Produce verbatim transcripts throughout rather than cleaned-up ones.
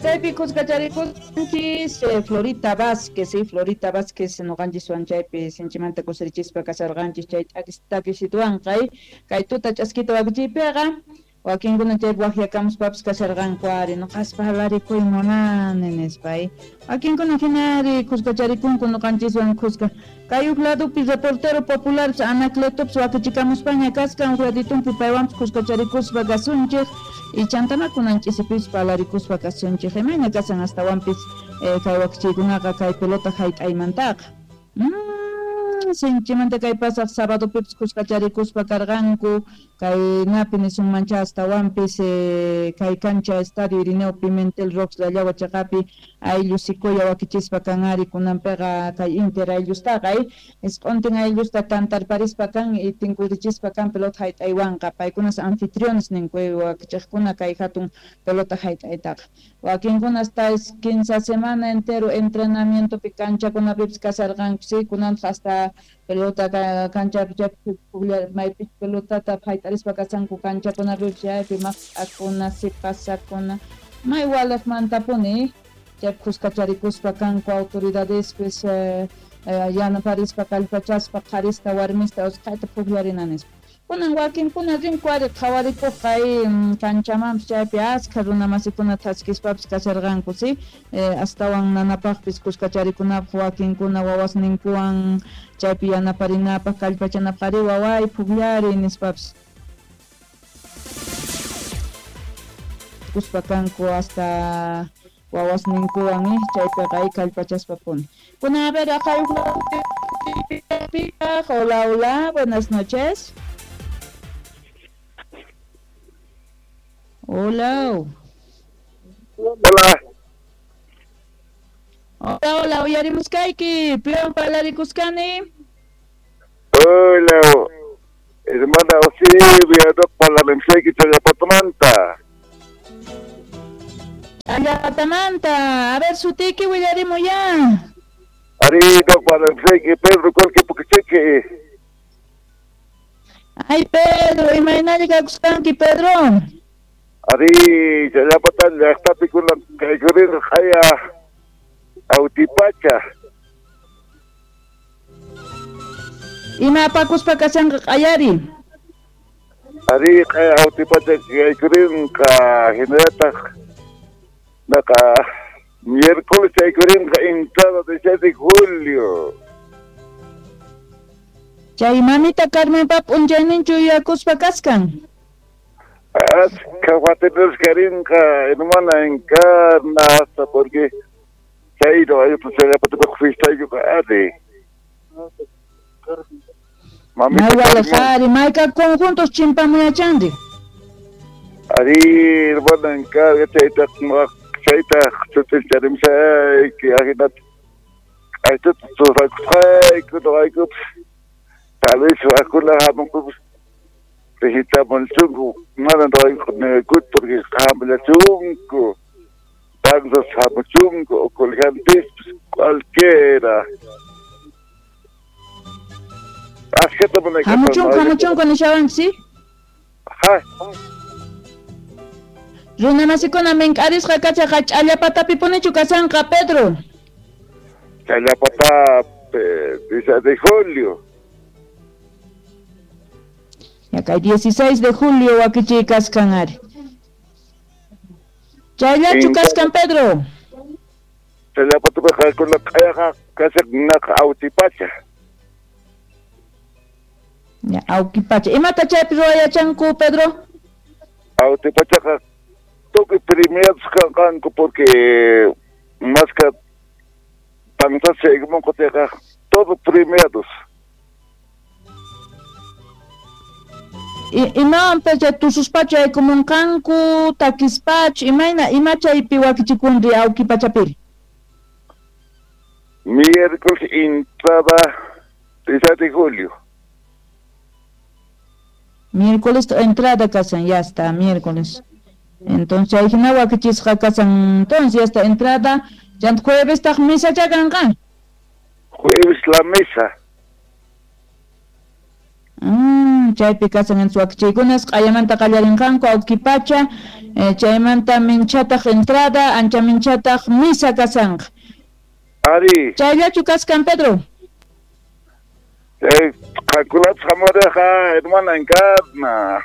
Chaypi kuskacharikunchis eh, Florita Vázquez, sí, Florita Vázquez noqanchis chaypi sinchimanta kusirichispa kasarqanchis chay takisituanqay kay tuta ch'askita wakichiypiqa wakinkuna chay wakyakamuspapas kasarqanku ari nuqaspa halarikuy munani nispay wakinkuna hinari kuskacharikunku nuqanchiswan kuska kay uk ladopi reportero popular Anacletops wakichikamuspaña kasqa uk laditunpi paywanpas kuskacharikuspa kasunchik y chantanakunanchisipipas palarikuspa kasunchik imayna kasan astawanpis eh, kay wakichiykunaqa kay pelota hayt'aymantaqa mm. Sinchimanta kay pasaq sábado pips kuskacharikuspa karqanku kay napi nisunmancha astawanpis eh, kay cancha estadio Irineo Pimentel Rox Lallawa chaqapi ayllu sikuya wakichispa kan ari kunanpiqa kay Inter ayllustaqa isq'untin ayllusta tantarparispa kan y tinkurichispa kan pelota hayt'aywanqa paykunas anfitriones ninkuy wakichiqkuna kay hatun pelota hayt'aytaqa wakinkuna hasta quince semana entero entrenamientopi canchakunapipas kasarqanku si kunanqa hasta pelota cancha maypi pelotata hayt'arispa kasanku canchakunapipas chaypi maq'akuna sipasakuna may walaqmantapuni chay kuskacharikuspa kanku autoridadespis eh, eh, yanaparispa kallpachaspa qharista warmista usqhayta pukllarinispa kunan wakinkuna rinku ari qhawarikuq kay um, kanchamanpis chaypi askha runa masikuna taskispapas kasarqanku si eh, astawan nanapaqpis kuskacharikunapaq wakinkuna wawasninkuwan chaypi yanaparinapaq kallpachanapaq ari waway pukllari nispapas kuspa kanku hasta wawasninkuwan eh, chaypiqa ay kallpachaspapuni kuna a ver acá hola hola buenas noches. Hola. Hola. Hola, hola, uyarimus kayki, piwan palarikusqani. Hola. Hermana Silvia, dos parlamentarios que Chayapatamanta. Chayapatamanta, a ver su tiki uyarimu ya. Ari, dos parlamentarios, Pedro, cualquier porque cheque. Ay, Pedro, imaginale kakusqanki, Pedro. Ari, Chayapatan, ya está picando, que correr, haya, autipacha. Ima pakuspa kasanqa q'ayari. Ari, haya, autipacha, que correr, ka, generata, naka, miércoles, que correr, entrada de seis de julio. Chay mamita Carmen pap unchayninchu yakuspa kaskan. As caguateros carinca, hermana encarna hasta porque Chairo, ahí pues se le puede fuiste yo cade. Mami, Guadalajara, Maica conjuntos chimpamuyachandi. Ari, hermana encarna, chaita, chaita, chaita, chaita, que agita, ahí tú tu rakai, que no hay que tal vez va con la jamón pues Rejitamos el chungo, nada no hay con el gut porque jamás el chungo, tantos jamás chungo o colgantes cualquiera. Así que también hay que jamás chungo, jamás chungo ni saben si. Ajá. Runa masikona menkaris kakacha kachalla patapi pone chukasanka Pedro. Challa pata dice de julio. Acá dieciséis de julio wakichi kaskanari. Chayla chukaskan Pedro. Challa pata bajar con la caja casa na autipacha. Ya autipacha. Imata chaypi royachanku Pedro. Autipacha toque primero canco porque más que tantas según coteja todo primeros. Y no empecé tu suspacho hay como un cancu, taquispach, y maina, y macha y piwakichikundi au kipachapil. Miércoles entrada seis de julio. Miércoles entrada casan, ya está, miércoles. Entonces hay una wakichis casan, entonces ya está entrada, ya jueves está misa ya gangan. Jueves la mesa. Mm, chaypi kasan suakchaykunas q'ayamanta qallarinqanku awkipacha eh, chaymanta minchataq entrada ancha minchataq misa kasanqa. Ari. Chayllachu kaskan Pedro. Eh, calculat jamoreja hermana encarna.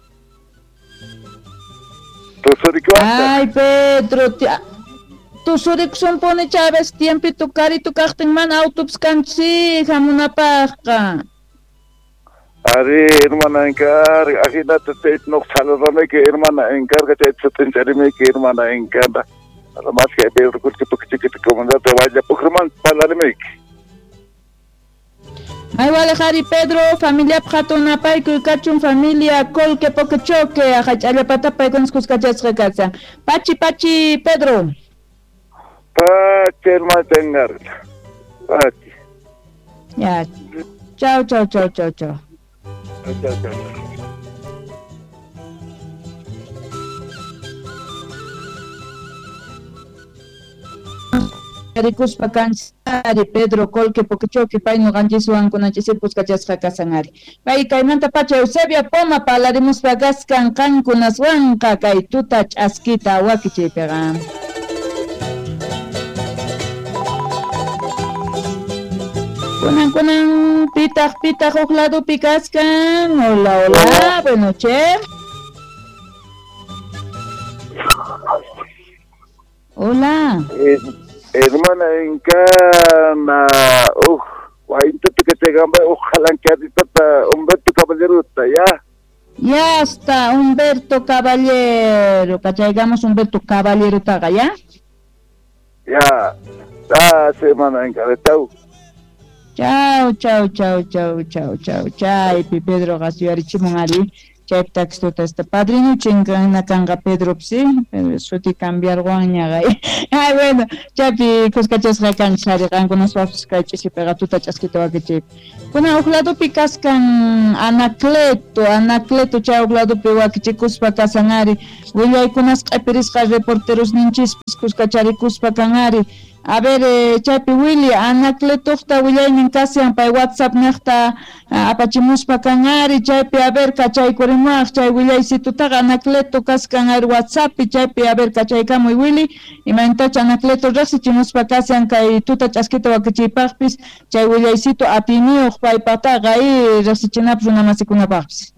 Tu surikuanta. Ay Pedro, tu surik son pone Chávez tiempo tu cari tu carten man autobus kanchi jamunapaqqa. Ari hermana encar, agínate te no saludame que hermana encarga te tsutincherime que hermana encarga. Además que Pedro que tu que te comandante vaya pujman palarme. Ay vale Jari Pedro, familia pjatona pay kachun familia kol que poke choque ajachale patapay con cuscachas recasa. Pachi pachi Pedro. Pachi hermana encar. Pachi. Ya. Chao chao chao chao chao. Chao chao. Rikuspa kansari Pedro Colque Poquechoque Paino Ganjisuan con Anchesipus Cachasca Casanari. Pai Caimanta Pacha Eusebia Poma Palarimus Pagascan Cancunas Huanca Caitutach Asquita Huaquiche Pegam. Kunan kunan pitach pitach oklado picascan. Hola hola, buenas noches. Hola. Eh, hermana encarna, uh, guainto que te gamba, ojalá que ahorita Humberto Caballero ya. Ya está, Humberto Caballero, cachagamos Humberto Caballero taga, ¿ya? Ya, ah, semana encarna, chao. Chao, chao, chao, chao, chao, chao, chao, Pedro García Richimongari. Chayp taxtuta este padrino chingana kanga Pedro psi suti cambiar guaña gay. Ay bueno, chapi coscachas rakan sari kan con nos vamos cachis y pegatuta chasquito que chip. Kuna oklado picascan Anacleto, Anacleto cha oklado pewa que chicos pa casanari. Wilay kunas qapiris qa reporteros ninchis coscachari kuspa kanari. A ver, eh, chapi Willy, Anacleto ta Wilay ninkasian pa WhatsApp nexta apachimuspa kanari chapi a ver cachay kurimaj chay Willy si tu taga Anacleto kaskan ar WhatsApp chapi a ver cachay kamuy Willy imantacha Anacleto rexi chimuspa kasian kay tuta chasquito wakichipaqpis chay Willy si tu apiniuq pay pataga y rexi chinapus unamasikunapaqpis.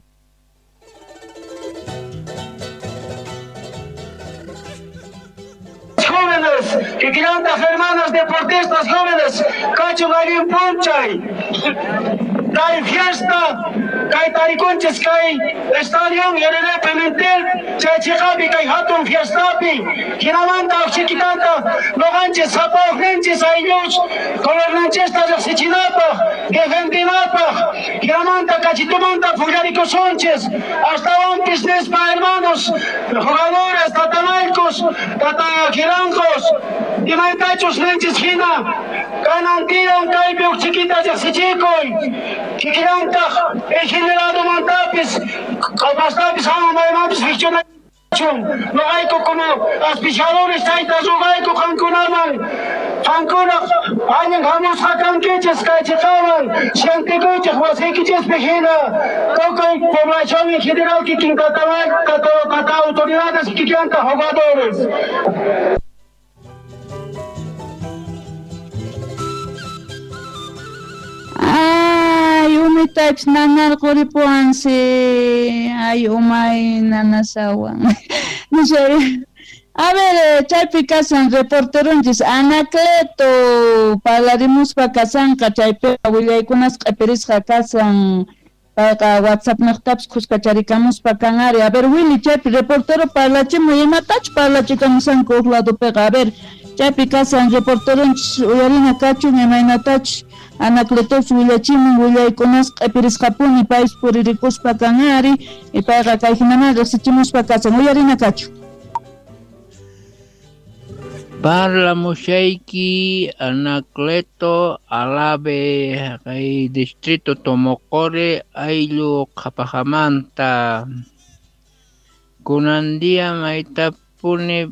Jóvenes, que grandes hermanos deportistas jóvenes, Cacho Garín Punchay, hay fiesta, hay tariconches, hay estadio, y el Pimentel, Chachicapi, hay hatun fiestapi, Ginamanta, Chiquitanta, no ganches, zapatos, lenches, años, con los lanchestas de Sichinapa, Gefendinapa, Ginamanta, Cachitumanta, Fugarico Sonches, hasta un business para hermanos, jugadores, tatanaicos, tata Girancos, y maitachos lenches Gina, Canantiran, Caipio, Chiquitas de Sichicoy, Kikiranta, el generado Montapis, Capastapis, Hamamayamapis, Ficcional. No hay como aspiradores, taitas, no hay como Hankunaman, Hankuna, Ayan Hamus Hakan Kitches, Kaitaman, Shanticoches, was Hikiches Pejina, Coco, Población en general, Kikin Catalán, Cata autoridades, Kikanta, jugadores. Ay, umi types nanal koripuansi. Ay, umay nanasawan. No sé. A ver, chaypi kasan reporteronchis Anacleto palarimus pa kasan kachaype willaykunas q'ipirisqa kasan paqa WhatsApp nuqtapas qusqacharikamus pa kanari. A ver, Willy, chaypi reportero parlachimu imatach parlachikamusanku huk ladopiqa. A ver, chaypi kasan reporteronchis uyarina kachun imaynatach Anacletos willachimun willaykunas q'ipirisqapuni pais puririkuspa kanari y payqa kay hinaman riqsichimuspa kasan uyarina kachun. Parlamushayki Anacleto Alave kay distrito Tomocore ayllu qhapaqamanta kunandia maytapuni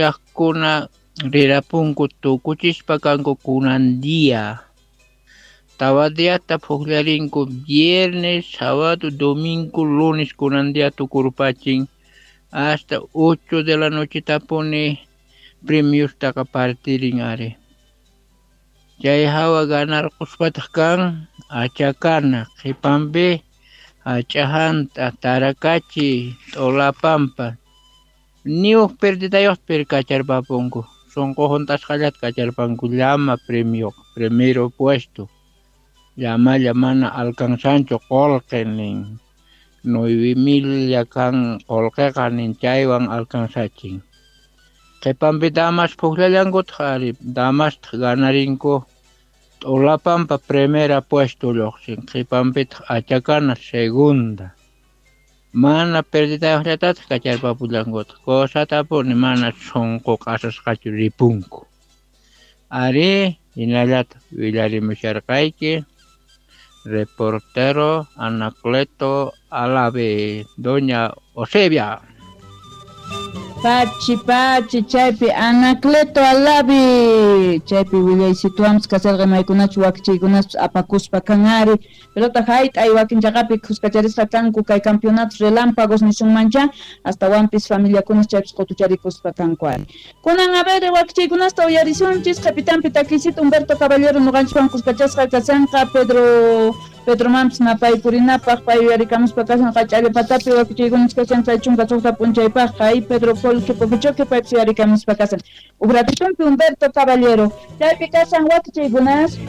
pukllaqkuna rirapunku tukuchispa kanku kunandia Tawadiata puklarinko viernes, sábado, domingo, lunes kunandia tukurpachin hasta ocho de la noche tapone premios taka partirin are. Jai hawa ganar kuspatkan achakana kipambe achahanta tarakachi tolapampa. Niok perditayos per kachar papongo. Son cojontas kalat kachar pangu llama premio, primero puesto. Llama llamana alcanzancho kolkening. Nueve mil yakan kolkekan chaiwan alcanzachin. Kepambe damas puhlalangot harip, damas ganarinko olapampa primera puesto loksin, kepambe achakana segunda. Mana perdita yatat kachar papulangot, cosa tapone mana sonko kasas kachuripunko. Ari inalat Wilari Musharkaike, reportero Anacleto Alave, Doña Osebia. Pachi, pachi, chaypi, Anacleto Alabi, chaypi, Wilay, situamos casar remaykunachu wakchaykunas apakuspa kanari, pelota hait, ay wakin chaqapi kuskacharisqa kanku kay campeonatos relámpagos nisunmancha, hasta wampis familia kunas chaypis qotucharikuspa kankuari. Kunan abere wakchaykunasta uyarisunchis, kapitanpi takisita Humberto Caballero nuqanchikwan kuskachasqa kasanqa, Pedro Pedro Mams napay purinapaq, pay uyarikamuspa kasan qach'ali patapi wakchaykunas kasan chay chunka chukta punchaypaq, ay Pedro Polque Poquichoque paypis uyarikamuspa kasan. Ugratichunpi Humberto Caballero, chaypi kasan wakchaykunas.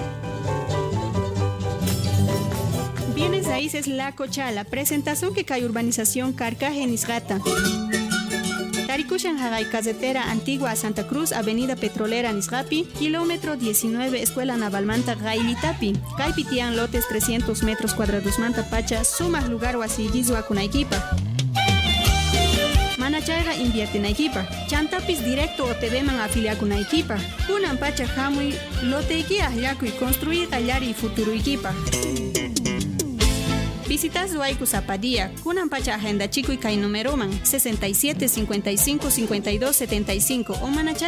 Bienes raíces La Cochala, presentación que cae urbanización Carcaje Nisgata. Tarikushan Hagay Carretera Antigua a Santa Cruz, Avenida Petrolera Nisgapi, kilómetro diecinueve, Escuela Naval Manta Gailitapi. Caipitian lotes trescientos metros cuadrados Manta Pacha, sumas lugar o asillizo Kunaikipa. Manachaiga invierte en equipa. Chantapis directo o te deman afiliar con equipa. Kunan Pacha Hamui, lote iki ahlaku y construir allari y futuro equipa. Visitas Duaiku Zapadía, Kunan Pacha Agenda Chico y Kai Numeroman, sesenta y siete, cincuenta y cinco, cincuenta y dos, setenta y cinco o Manachay